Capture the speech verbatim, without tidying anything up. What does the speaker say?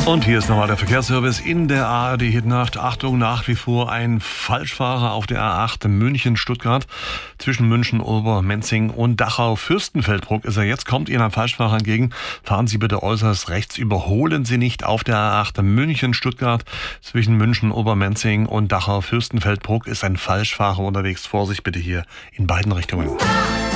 Und hier ist nochmal der Verkehrsservice in der A R D Hitnacht. Achtung, nach wie vor ein Falschfahrer auf der A acht München-Stuttgart. Zwischen München, Obermenzing und Dachau-Fürstenfeldbruck ist er jetzt. Kommt Ihnen ein Falschfahrer entgegen, fahren Sie bitte äußerst rechts. Überholen Sie nicht auf der A acht München-Stuttgart. Zwischen München, Obermenzing und Dachau-Fürstenfeldbruck ist ein Falschfahrer unterwegs. Vorsicht bitte hier in beiden Richtungen.